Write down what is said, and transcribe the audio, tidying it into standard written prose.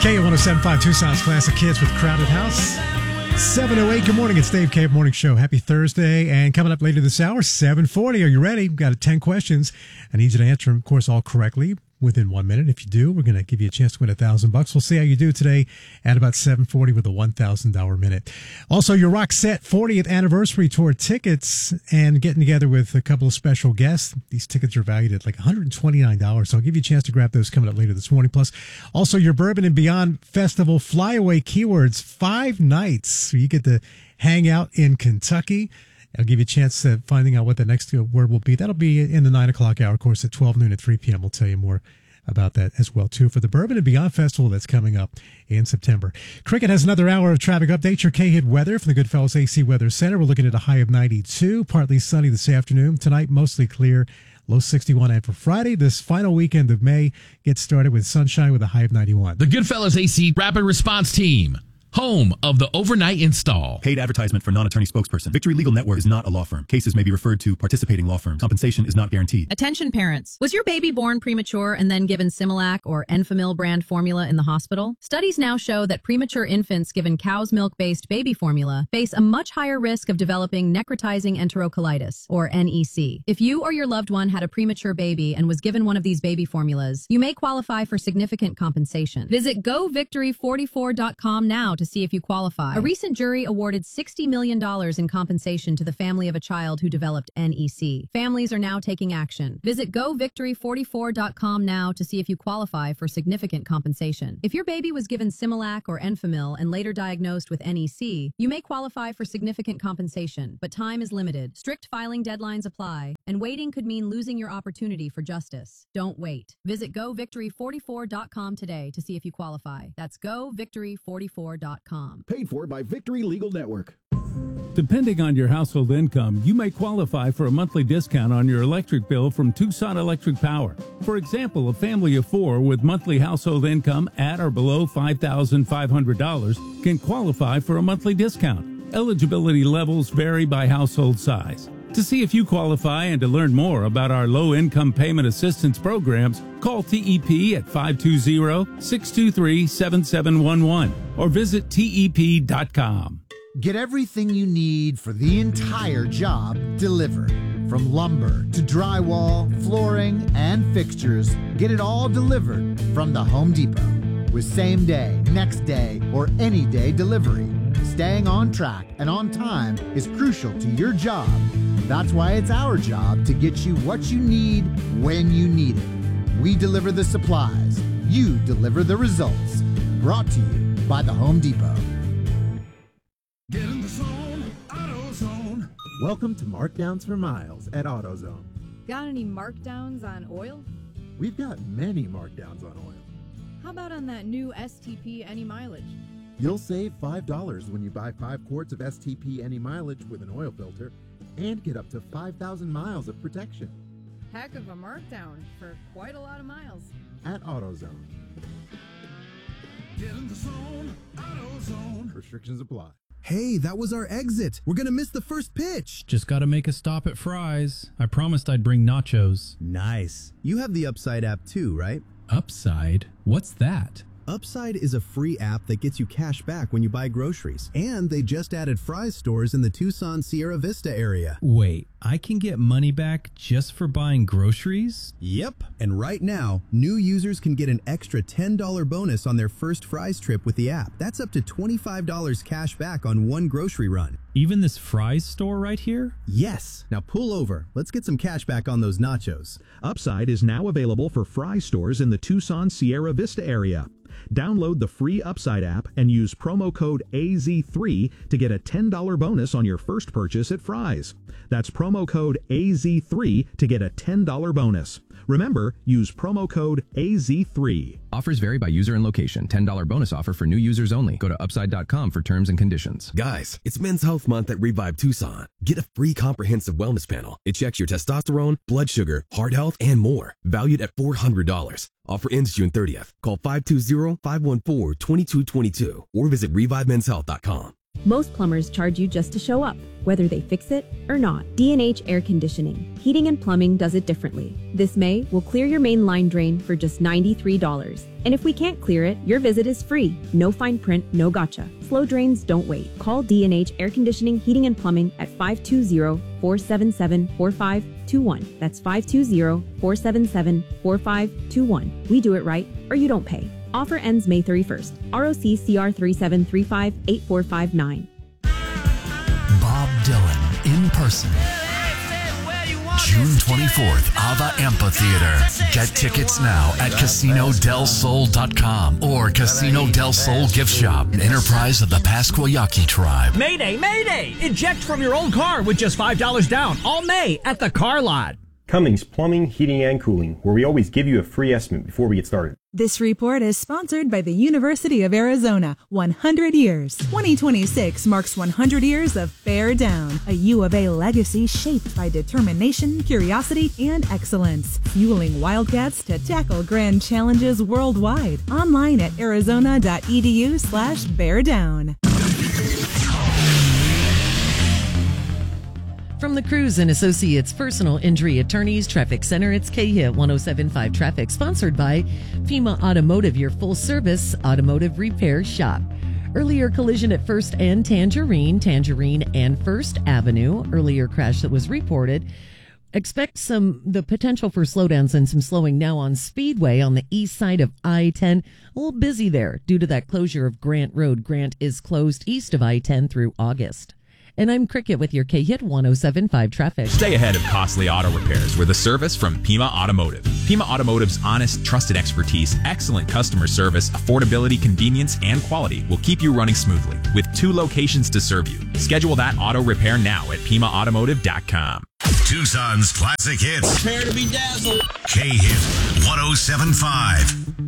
K107.5 Tucson's Classic Hits with Crowded House. 7:08. Good morning. It's Dave K. Morning Show. Happy Thursday. And coming up later this hour, 7:40. Are you ready? We've got 10 questions. I need you to answer them, of course, all correctly within 1 minute. If you do, we're going to give you a chance to win $1,000. We'll see how you do today at about 7:40 with a $1,000 minute. Also, your Roxette 40th anniversary tour tickets and getting together with a couple of special guests. These tickets are valued at like $129. So I'll give you a chance to grab those coming up later this morning. Plus, also your Bourbon and Beyond Festival Flyaway Keywords 5 nights. So you get to hang out in Kentucky. I'll give you a chance at finding out what the next word will be. That'll be in the 9 o'clock hour, of course, at 12 noon at 3 p.m. We'll tell you more about that as well, too, for the Bourbon and Beyond Festival that's coming up in September. Cricket has another hour of traffic update. Your K-Hit weather from the Goodfellas AC Weather Center. We're looking at a high of 92, partly sunny this afternoon. Tonight, mostly clear, low 61. And for Friday, this final weekend of May gets started with sunshine with a high of 91. The Goodfellas AC Rapid Response Team, home of the overnight install. Paid advertisement for non-attorney spokesperson. Victory Legal Network is not a law firm. Cases may be referred to participating law firms. Compensation is not guaranteed. Attention parents. Was your baby born premature and then given Similac or Enfamil brand formula in the hospital? Studies now show that premature infants given cow's milk-based baby formula face a much higher risk of developing necrotizing enterocolitis, or NEC. If you or your loved one had a premature baby and was given one of these baby formulas, you may qualify for significant compensation. Visit govictory44.com now to see if you qualify. A recent jury awarded $60 million in compensation to the family of a child who developed NEC. Families are now taking action. Visit govictory44.com now to see if you qualify for significant compensation. If your baby was given Similac or Enfamil and later diagnosed with NEC, you may qualify for significant compensation, but time is limited. Strict filing deadlines apply, and waiting could mean losing your opportunity for justice. Don't wait. Visit govictory44.com today to see if you qualify. That's govictory44.com. Paid for by Victory Legal Network. Depending on your household income, you may qualify for a monthly discount on your electric bill from Tucson Electric Power. For example, a family of 4 with monthly household income at or below $5,500 can qualify for a monthly discount. Eligibility levels vary by household size. To see if you qualify and to learn more about our low-income payment assistance programs, call TEP at 520-623-7711 or visit TEP.com. Get everything you need for the entire job delivered. From lumber to drywall, flooring, and fixtures, get it all delivered from the Home Depot. With same day, next day, or any day delivery, staying on track and on time is crucial to your job. That's why it's our job to get you what you need when you need it. We deliver the supplies. You deliver the results. Brought to you by the Home Depot. Get in the zone, AutoZone. Welcome to Markdowns for Miles at AutoZone. Got any markdowns on oil? We've got many markdowns on oil. How about on that new STP Any Mileage? You'll save $5 when you buy 5 quarts of STP Any Mileage with an oil filter and get up to 5,000 miles of protection. Heck of a markdown for quite a lot of miles. At AutoZone. Get in the zone, AutoZone. Restrictions apply. Hey, that was our exit. We're gonna miss the first pitch. Just gotta make a stop at Fry's. I promised I'd bring nachos. Nice. You have the Upside app too, right? Upside? What's that? Upside is a free app that gets you cash back when you buy groceries. And they just added Fry's stores in the Tucson Sierra Vista area. Wait, I can get money back just for buying groceries? Yep. And right now, new users can get an extra $10 bonus on their first Fry's trip with the app. That's up to $25 cash back on one grocery run. Even this Fry's store right here? Yes. Now pull over. Let's get some cash back on those nachos. Upside is now available for Fry's stores in the Tucson Sierra Vista area. Download the free Upside app and use promo code AZ3 to get a $10 bonus on your first purchase at Fry's. That's promo code AZ3 to get a $10 bonus. Remember, use promo code AZ3. Offers vary by user and location. $10 bonus offer for new users only. Go to Upside.com for terms and conditions. Guys, it's Men's Health Month at Revive Tucson. Get a free comprehensive wellness panel. It checks your testosterone, blood sugar, heart health, and more. Valued at $400. Offer ends June 30th. Call 520-514-2222 or visit ReviveMen'sHealth.com. Most plumbers charge you just to show up, whether they fix it or not. D&H Air Conditioning. Heating and plumbing does it differently. This May, we'll clear your main line drain for just $93. And if we can't clear it, your visit is free. No fine print, no gotcha. Slow drains don't wait. Call D&H Air Conditioning, Heating and Plumbing at 520-477-4521. That's 520-477-4521. We do it right, or you don't pay. Offer ends May 31st. ROC CR 3735-8459. Bob Dylan in person. June 24th, Ava Amphitheater. Get tickets now at CasinoDelSol.com or Casino Del Sol Gift Shop, an enterprise of the Pasquayaki tribe. Mayday, mayday! Eject from your old car with just $5 down all May at the Car Lot. Cummings Plumbing, Heating, and Cooling, where we always give you a free estimate before we get started. This report is sponsored by the University of Arizona. 100 years. 2026 marks 100 years of Bear Down, a U of A legacy shaped by determination, curiosity, and excellence, fueling Wildcats to tackle grand challenges worldwide. Online at arizona.edu/beardown. From the Cruz and Associates Personal Injury Attorneys Traffic Center, it's KHIT 107.5 Traffic, sponsored by FEMA Automotive, your full-service automotive repair shop. Earlier collision at 1st and Tangerine and 1st Avenue. Earlier crash that was reported. Expect the potential for slowdowns and some slowing now on Speedway on the east side of I-10. A little busy there due to that closure of Grant Road. Grant is closed east of I-10 through August. And I'm Cricket with your KHIT 107.5 Traffic. Stay ahead of costly auto repairs with a service from Pima Automotive. Pima Automotive's honest, trusted expertise, excellent customer service, affordability, convenience, and quality will keep you running smoothly with 2 locations to serve you. Schedule that auto repair now at PimaAutomotive.com. Tucson's classic hits. Prepare to be dazzled. KHIT 107.5.